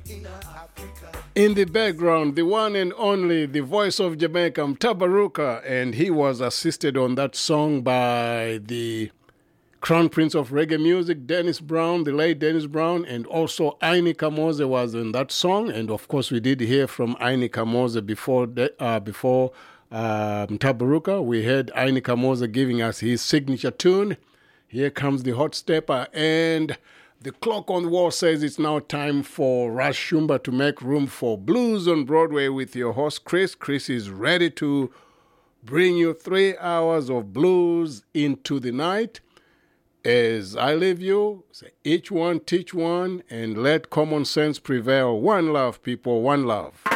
In the background, the one and only, the voice of Jamaica, Mtabaruka, and he was assisted on that song by the Crown Prince of Reggae Music, Dennis Brown, the late Dennis Brown, and also Aini Kamoze was in that song. And of course, we did hear from Aini Kamoze before Mtabaruka. We heard Aini Kamoze giving us his signature tune. Here comes the hot stepper, and the clock on the wall says it's now time for Rush Shumba to make room for Blues on Broadway with your host, Chris. Chris is ready to bring you 3 hours of blues into the night. As I leave you, say each one teach one and let common sense prevail. One love, people, one love.